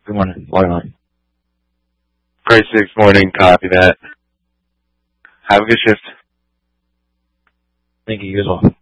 Good morning. Log on. Grade 6 morning, copy that. Have a good shift. Thank you, you as well.